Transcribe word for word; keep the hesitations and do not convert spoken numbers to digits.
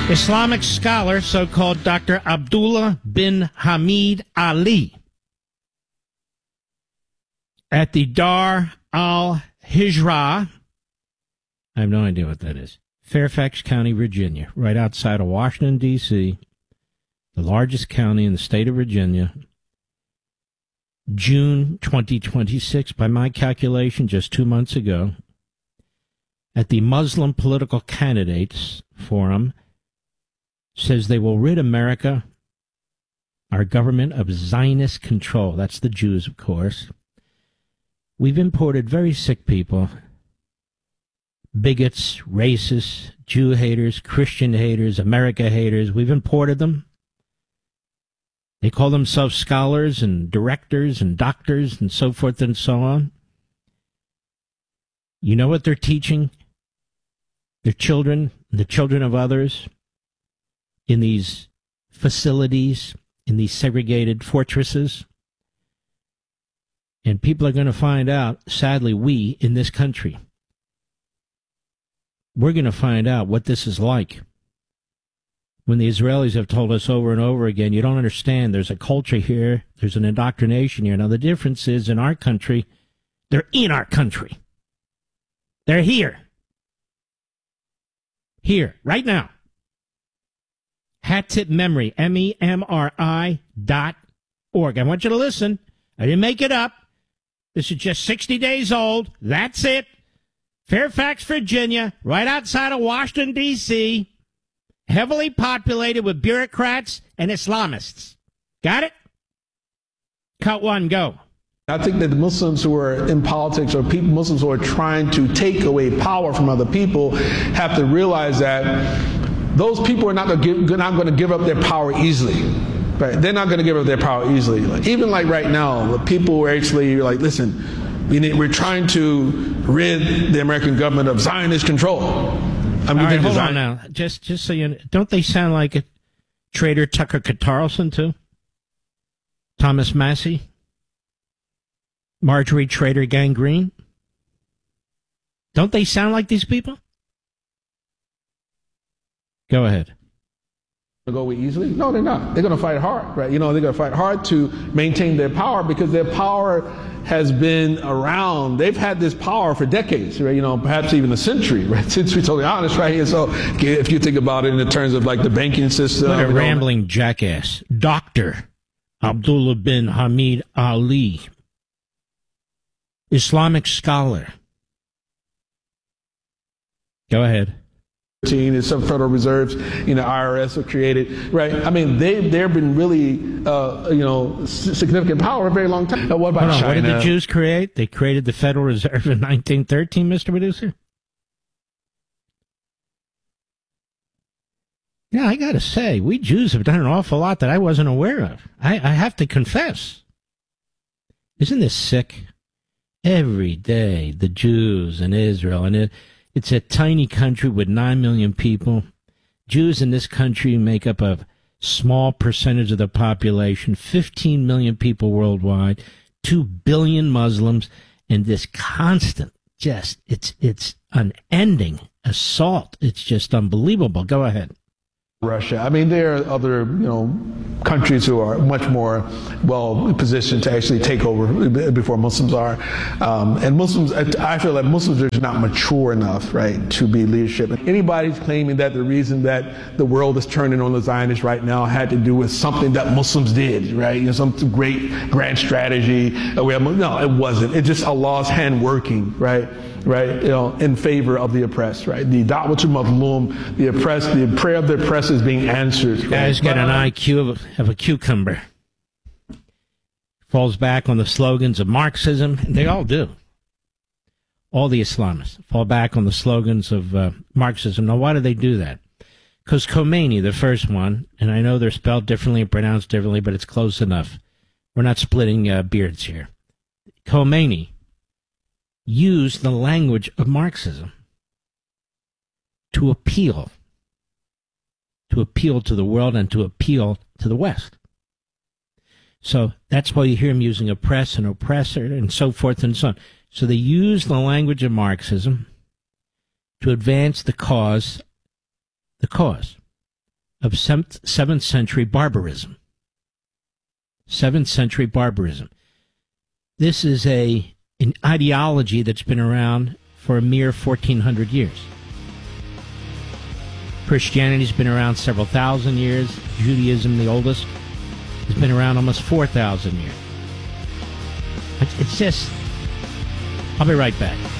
Islamic scholar, so-called Doctor Abdullah bin Hamid Ali, at the Dar al-Hijra, I have no idea what that is, Fairfax County, Virginia, right outside of Washington, D C, the largest county in the state of Virginia, June twenty twenty-six, by my calculation, just two months ago, at the Muslim Political Candidates Forum, says they will rid America, our government, of Zionist control. That's the Jews, of course. We've imported very sick people, bigots, racists, Jew haters, Christian haters, America haters. We've imported them. They call themselves scholars and directors and doctors and so forth and so on. You know what they're teaching their children, the children of others, in these facilities, in these segregated fortresses? And people are going to find out, sadly, we in this country, we're going to find out what this is like. When the Israelis have told us over and over again, you don't understand, there's a culture here, there's an indoctrination here. Now, the difference is, in our country, they're in our country. They're here. Here, right now. Hat Tip Memory, M E M R I dot org. I want you to listen. I didn't make it up. This is just sixty days old. That's it. Fairfax, Virginia, right outside of Washington, D C, heavily populated with bureaucrats and Islamists. Got it? Cut one, go. I think that the Muslims who are in politics, or people, Muslims who are trying to take away power from other people, have to realize that those people are not going to give, not going to give up their power easily. Right? They're not going to give up their power easily. Like, even like right now, people are actually like, listen, we need, we're trying to rid the American government of Zionist control. I mean, all right, hold Zion- on now. Just, just so you know, don't they sound like a Trader Tucker Carlson too? Thomas Massey? Marjorie Trader Gangrene? Don't they sound like these people? Go ahead. Go away easily? No, they're not. They're going to fight hard, right? You know, they're going to fight hard to maintain their power, because their power has been around. They've had this power for decades, right? You know, perhaps even a century, right? Since we're totally honest, right? And so, if you think about it in the terms of like the banking system, what a you know, rambling jackass, Doctor Abdullah bin Hamid Ali, Islamic scholar. Go ahead. And some Federal Reserves, you know, I R S were created, right? I mean, they they've been really, uh, you know, significant power for a very long time. Now, what about China? What did the Jews create? They created the Federal Reserve in nineteen thirteen, Mister Producer. Yeah, I got to say, we Jews have done an awful lot that I wasn't aware of. I, I have to confess. Isn't this sick? Every day, the Jews and Israel, and it. It's a tiny country with nine million people. Jews in this country make up a small percentage of the population, fifteen million people worldwide, two billion Muslims, and this constant, just, it's, it's unending assault. It's just unbelievable. Go ahead. Russia. I mean, there are other, you know, countries who are much more well positioned to actually take over before Muslims are. Um, and Muslims, I feel that Muslims are just not mature enough, right, to be leadership. Anybody's claiming that the reason that the world is turning on the Zionists right now had to do with something that Muslims did, right? You know, some great grand strategy. No, it wasn't. It's just Allah's hand working, right? Right, you know, in favor of the oppressed, right? The da'watul mazlum, the oppressed, the prayer of the oppressed is being answered. Right? Guys got an I Q of, of a cucumber. Falls back on the slogans of Marxism. They all do. All the Islamists fall back on the slogans of uh, Marxism. Now, why do they do that? Because Khomeini, the first one, and I know they're spelled differently and pronounced differently, but it's close enough. We're not splitting uh, beards here. Khomeini used the language of Marxism to appeal, to appeal to the world and to appeal to the West. So that's why you hear him using oppress and oppressor and so forth and so on. So they use the language of Marxism to advance the cause, the cause. of seventh, seventh century barbarism. seventh century barbarism. This is a an ideology that's been around for a mere fourteen hundred years. Christianity's been around several thousand years. Judaism, the oldest, has been around almost four thousand years. It's, it's just... I'll be right back.